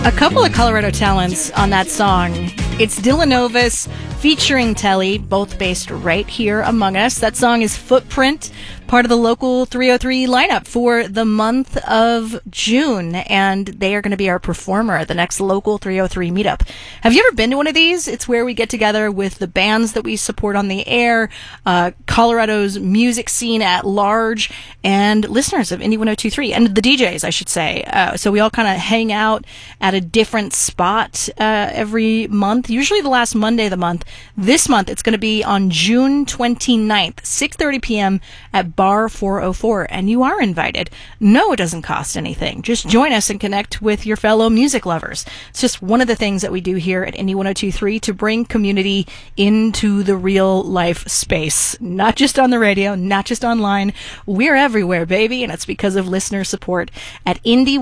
A couple of Colorado talents on that song. It's Dylan Novus featuring Telly, both based right here among us. That song is Footprint, part of the Local 303 lineup for the month of June, and they are going to be our performer at the next Local 303 meetup. Have you ever been to one of these? It's where we get together with the bands that we support on the air, Colorado's music scene at large, and listeners of Indie 102.3, and the DJs, I should say. So we all kind of hang out at a different spot every month, usually the last Monday of the month. This month, it's going to be on June 29th, 6:30 p.m. at Bar 404, and you are invited. No, it doesn't cost anything. Just join us and connect with your fellow music lovers. It's just one of the things that we do here at Indie 102.3 to bring community into the real life space. Not just on the radio, not just online. We're everywhere, baby, and it's because of listener support at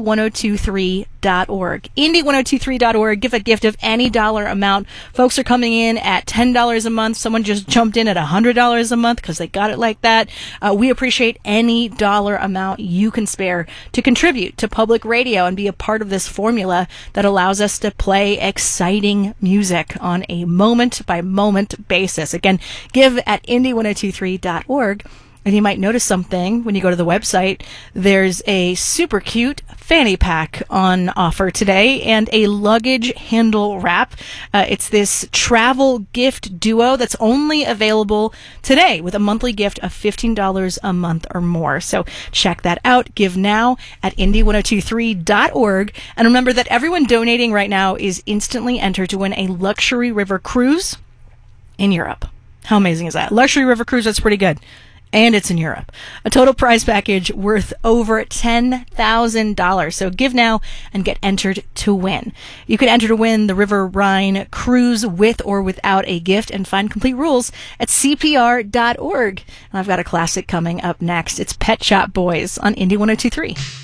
indie1023.org. Indie1023.org. Give a gift of any dollar amount. Folks are coming in at $10 a month. Someone just jumped in at $100 a month because they got it like that. We appreciate any dollar amount you can spare to contribute to public radio and be a part of this formula that allows us to play exciting music on a moment-by-moment basis. Again, give at indie1023.org. And you might notice something when you go to the website. There's a super cute fanny pack on offer today and a luggage handle wrap. It's this travel gift duo that's only available today with a monthly gift of $15 a month or more. So check that out. Give now at indie1023.org. And remember that everyone donating right now is instantly entered to win a luxury river cruise in Europe. How amazing is that? Luxury river cruise, that's pretty good. And it's in Europe. A total prize package worth over $10,000. So give now and get entered to win. You can enter to win the River Rhine cruise with or without a gift and find complete rules at CPR.org. And I've got a classic coming up next. It's Pet Shop Boys on Indie 102.3.